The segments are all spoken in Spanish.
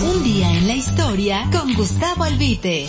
Un día en la historia con Gustavo Albite.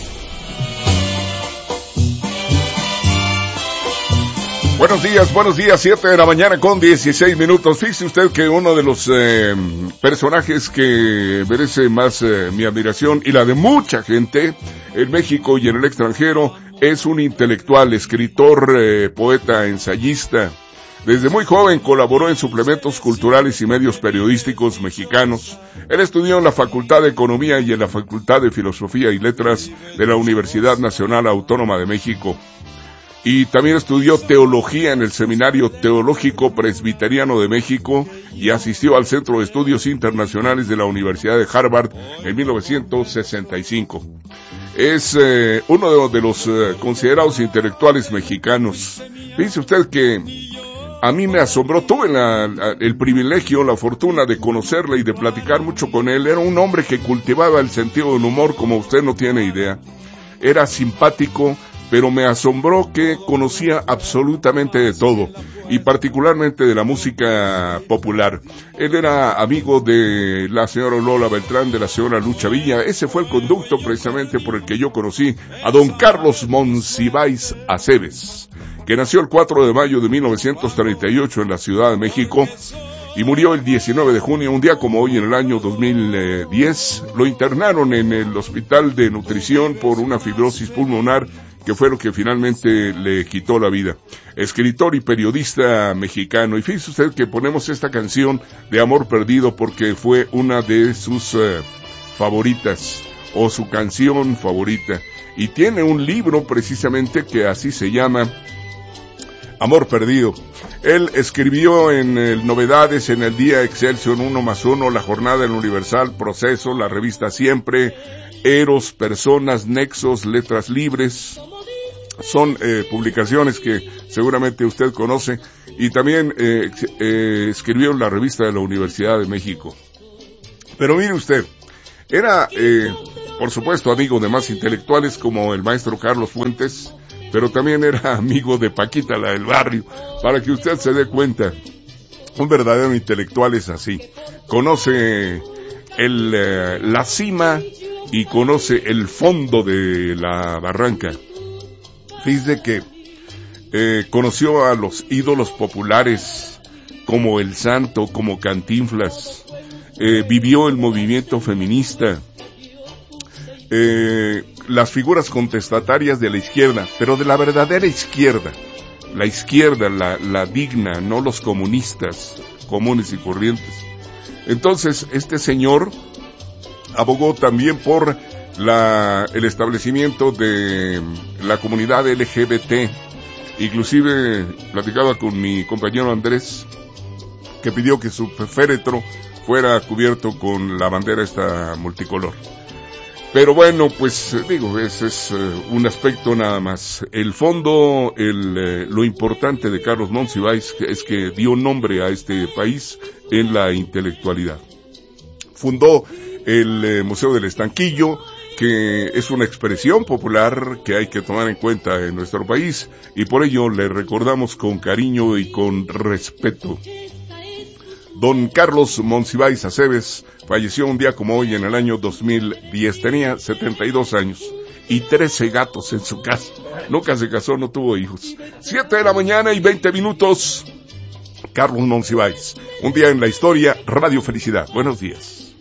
Buenos días, 7 de la mañana con 16 minutos. Fíjese usted que uno de los personajes que merece más mi admiración y la de mucha gente en México y en el extranjero es un intelectual, escritor, poeta, ensayista. Desde muy joven colaboró en suplementos culturales y medios periodísticos mexicanos. Él estudió en la Facultad de Economía y en la Facultad de Filosofía y Letras de la Universidad Nacional Autónoma de México. Y también estudió teología en el Seminario Teológico Presbiteriano de México y asistió al Centro de Estudios Internacionales de la Universidad de Harvard en 1965. Es uno de los considerados intelectuales mexicanos. Fíjese usted que a mí me asombró, tuve el privilegio, la fortuna de conocerle y de platicar mucho con él. Era un hombre que cultivaba el sentido del humor como usted no tiene idea. Era simpático, pero me asombró que conocía absolutamente de todo, y particularmente de la música popular. Él era amigo de la señora Lola Beltrán, de la señora Lucha Villa. Ese fue el conducto precisamente por el que yo conocí a don Carlos Monsiváis Aceves, que nació el 4 de mayo de 1938 en la Ciudad de México, y murió el 19 de junio, un día como hoy en el año 2010. Lo internaron en el Hospital de Nutrición por una fibrosis pulmonar, que fue lo que finalmente le quitó la vida. Escritor y periodista mexicano. Y fíjese usted que ponemos esta canción de Amor Perdido porque fue una de sus favoritas, o su canción favorita. Y tiene un libro precisamente que así se llama, Amor Perdido. Él escribió en Novedades, en El Día, Excelsior, 1+1, La Jornada, El Universal, Proceso, la revista Siempre, Eros, Personas, Nexos, Letras Libres. Son publicaciones que seguramente usted conoce. Y también escribió en la revista de la Universidad de México. Pero mire usted, era por supuesto amigo de más intelectuales como el maestro Carlos Fuentes, pero también era amigo de Paquita, la del barrio, para que usted se dé cuenta. Un verdadero intelectual es así. Conoce la cima y conoce el fondo de la barranca. Fíjese que conoció a los ídolos populares como El Santo, como Cantinflas. Vivió el movimiento feminista. Las figuras contestatarias de la izquierda, pero de la verdadera izquierda. La izquierda, la digna, no los comunistas comunes y corrientes. Entonces, este señor abogó también por el establecimiento de la comunidad LGBT. Inclusive platicaba con mi compañero Andrés, que pidió que su féretro fuera cubierto con la bandera esta multicolor. Pero bueno, pues digo, ese es un aspecto nada más. El fondo, lo importante de Carlos Monsiváis es que dio nombre a este país en la intelectualidad. Fundó el Museo del Estanquillo, que es una expresión popular que hay que tomar en cuenta en nuestro país, y por ello le recordamos con cariño y con respeto. Don Carlos Monsiváis Aceves falleció un día como hoy en el año 2010. Tenía 72 años y 13 gatos en su casa. Nunca se casó, no tuvo hijos. 7 de la mañana y 20 minutos. Carlos Monsiváis. Un día en la historia, Radio Felicidad. Buenos días.